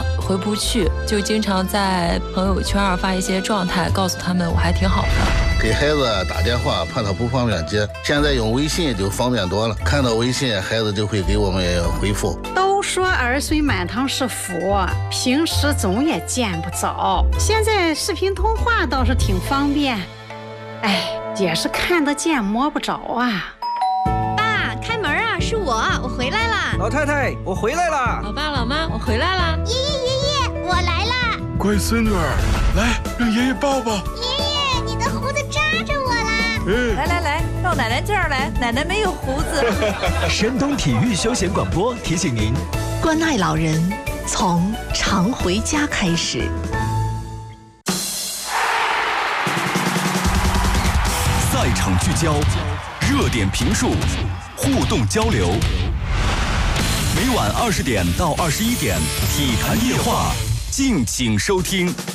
回不去，就经常在朋友圈发一些状态，告诉他们我还挺好的。 给孩子打电话，怕他不方便接，现在用微信就方便多了，看到微信，孩子就会给我们回复。 都说儿孙满堂是福，平时总也见不着，现在视频通话倒是挺方便，也是看得见摸不着啊。 爸，开门啊，是我回来啦。 老太太，我回来啦。 老爸老妈，我回来啦。 爷爷，我来啦。 乖孙女儿，来让爷爷抱抱。 你的胡子扎着我啦！ 来，到奶奶这儿来，奶奶没有胡子。 山东体育休闲广播提醒您： 关爱老人，从常回家开始。 赛场聚焦，热点评述，互动交流。每晚20点到21点，体坛夜话，敬请收听。